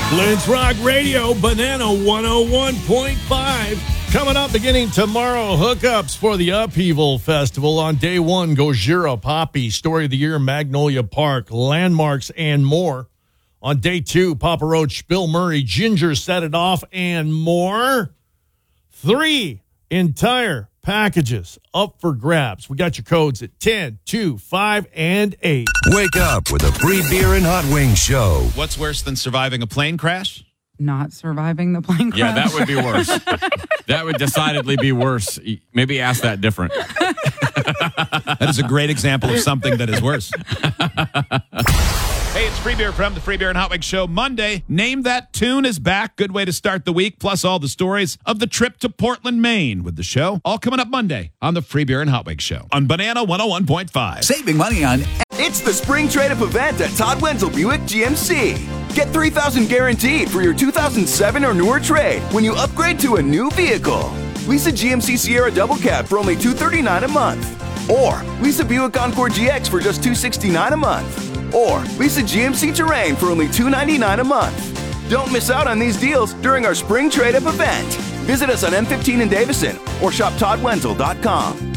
Blitz Rock Radio, Banana 101.5. Coming up beginning tomorrow, hookups for the Upheaval Festival. On day one, Gojira, Poppy, Story of the Year, Magnolia Park, Landmarks, and more. On day two, Papa Roach, Bill Murray, Ginger Set It Off, and more. 3 entire packages up for grabs. We got your codes at 10, 2, 5, and 8. Wake up with a free beer and hot wings show. What's worse than surviving a plane crash? Not surviving the plane crash. Yeah, that would be worse. That would decidedly be worse. Maybe ask that different. That is a great example of something that is worse. Hey, it's Free Beer from the Free Beer and Hot Wings Show. Monday, Name That Tune is back. Good way to start the week, plus all the stories of the trip to Portland, Maine with the show. All coming up Monday on the Free Beer and Hot Wings Show on Banana 101.5. Saving money on... It's the Spring Trade-Up event at Todd Wenzel Buick GMC. Get $3,000 guaranteed for your 2007 or newer trade when you upgrade to a new vehicle. Lease a GMC Sierra Double Cab for only $239 a month. Or lease a Buick Encore GX for just $269 a month. Or lease a GMC Terrain for only $299 a month. Don't miss out on these deals during our Spring Trade-Up event. Visit us on M15 in Davison or shop ToddWenzel.com.